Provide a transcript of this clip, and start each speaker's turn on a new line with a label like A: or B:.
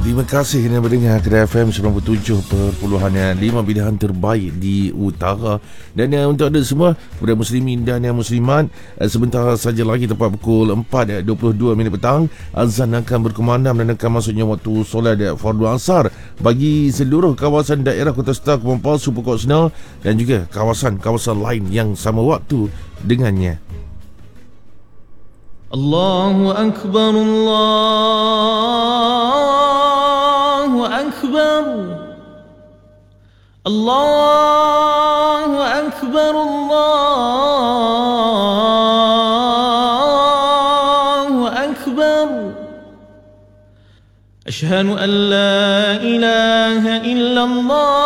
A: Terima kasih kerana mendengar Kedai FM 97.5 pilihan terbaik di utara. Dan untuk anda semua budaya muslimin dan yang muslimat, sebentar saja lagi tepat pukul 4.22 petang, azan akan berkumandang dan akan masuknya waktu solat fardu asar bagi seluruh kawasan daerah Kota Star, Kepong Palsu, Pokok Senau dan juga kawasan-kawasan lain yang sama waktu dengannya.
B: Allahu Akbar, Allahu Akbar, Allahu Akbar, Allahu Akbar. Ashhadu an la ilaha illallah